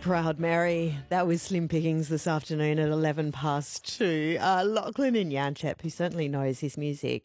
Proud Mary. That was Slim Pickings this afternoon at 2:11. Lachlan and Yanchep, who certainly knows his music,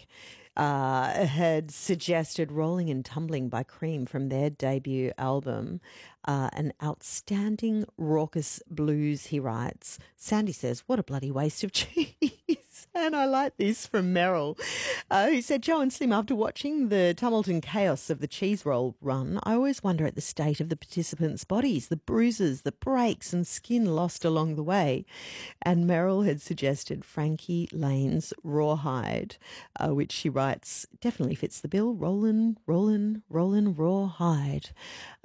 had suggested Rolling and Tumbling by Cream from their debut album. An outstanding raucous blues, he writes. Sandy says, what a bloody waste of cheese. And I like this from Merrill, who said, Joe and Slim, after watching the tumult and chaos of the cheese roll run, I always wonder at the state of the participants' bodies, the bruises, the breaks and skin lost along the way. And Merrill had suggested Frankie Lane's Rawhide, which she writes definitely fits the bill. Rollin', rawhide.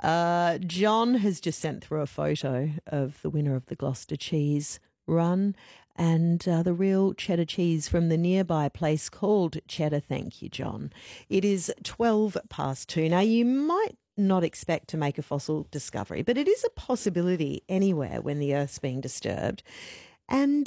John has just sent through a photo of the winner of the Gloucester Cheese Run and the real cheddar cheese from the nearby place called Cheddar. Thank you, John. It is 2:12. Now, you might not expect to make a fossil discovery, but it is a possibility anywhere when the Earth's being disturbed. And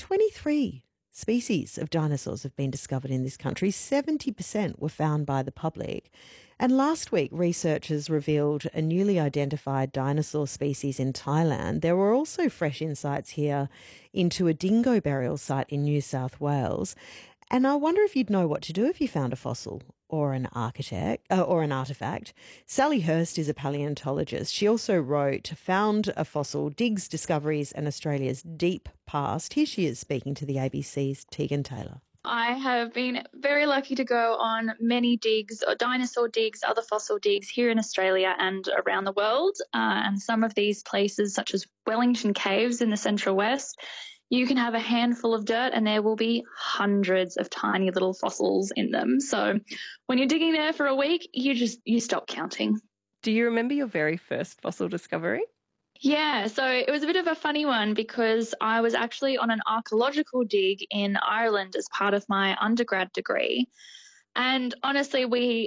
23 species of dinosaurs have been discovered in this country. 70% were found by the public. And last week, researchers revealed a newly identified dinosaur species in Thailand. There were also fresh insights here into a dingo burial site in New South Wales. And I wonder if you'd know what to do if you found a fossil or an artefact. Sally Hurst is a paleontologist. She also wrote Found a Fossil, Digs, Discoveries and Australia's Deep Past. Here she is speaking to the ABC's Tegan Taylor. I have been very lucky to go on many digs, or dinosaur digs, other fossil digs here in Australia and around the world. And some of these places, such as Wellington Caves in the Central West, you can have a handful of dirt and there will be hundreds of tiny little fossils in them. So when you're digging there for a week, you stop counting. Do you remember your very first fossil discovery? Yeah, so it was a bit of a funny one because I was actually on an archaeological dig in Ireland as part of my undergrad degree. And honestly,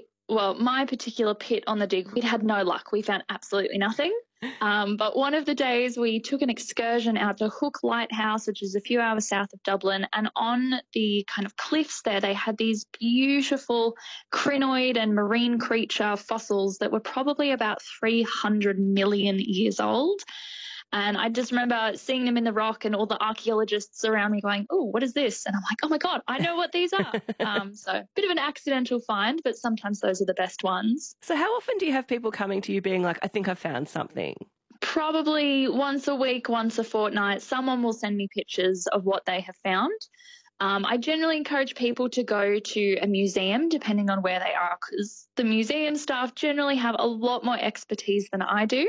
my particular pit on the dig, we'd had no luck. We found absolutely nothing. But one of the days we took an excursion out to Hook Lighthouse, which is a few hours south of Dublin, and on the kind of cliffs there, they had these beautiful crinoid and marine creature fossils that were probably about 300 million years old. And I just remember seeing them in the rock and all the archaeologists around me going, oh, what is this? And I'm like, oh, my God, I know what these are. So a bit of an accidental find, but sometimes those are the best ones. So how often do you have people coming to you being like, I think I found something? Probably once a week, once a fortnight. Someone will send me pictures of what they have found. I generally encourage people to go to a museum, depending on where they are, because the museum staff generally have a lot more expertise than I do.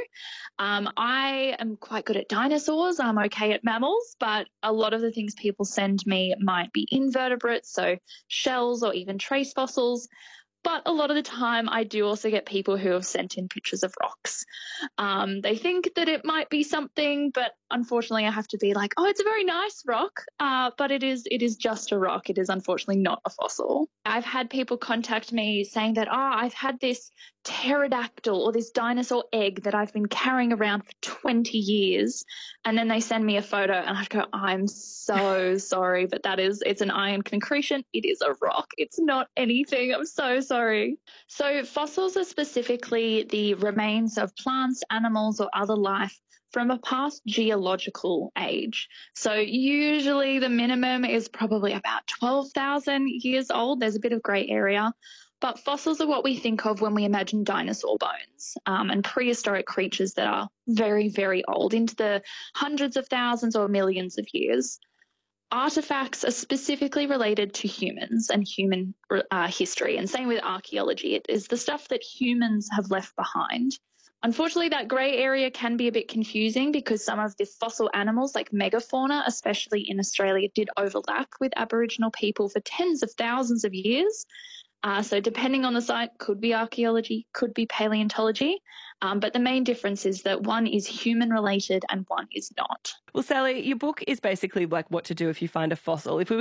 I am quite good at dinosaurs. I'm okay at mammals, but a lot of the things people send me might be invertebrates, so shells or even trace fossils. But a lot of the time I do also get people who have sent in pictures of rocks. They think that it might be something, but unfortunately I have to be like, oh, it's a very nice rock, but it is just a rock. It is unfortunately not a fossil. I've had people contact me saying that, I've had this pterodactyl or this dinosaur egg that I've been carrying around for 20 years. And then they send me a photo and I go, I'm so sorry, but it's an iron concretion. It is a rock. It's not anything. I'm so sorry. So fossils are specifically the remains of plants, animals, or other life from a past geological age. So usually the minimum is probably about 12,000 years old. There's a bit of grey area. But fossils are what we think of when we imagine dinosaur bones and prehistoric creatures that are very, very old, into the hundreds of thousands or millions of years. Artifacts are specifically related to humans and human history, and same with archaeology. It is the stuff that humans have left behind. Unfortunately, that grey area can be a bit confusing because some of the fossil animals, like megafauna, especially in Australia, did overlap with Aboriginal people for tens of thousands of years. So depending on the site, could be archaeology, could be paleontology. But the main difference is that one is human-related and one is not. Well, Sally, your book is basically like what to do if you find a fossil. If we